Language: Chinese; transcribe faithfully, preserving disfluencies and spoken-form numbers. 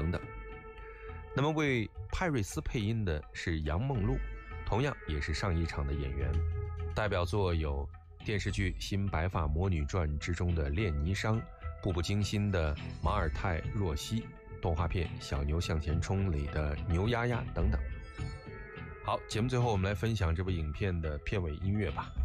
等等。那么为派瑞斯配音的是杨梦露，同样也是上一场的演员，代表作有电视剧《新白发魔女传》之中的练霓裳，《步步惊心》的马尔泰若曦，动画片《小牛向前冲》里的牛丫丫等等。好，节目最后我们来分享这部影片的片尾音乐吧。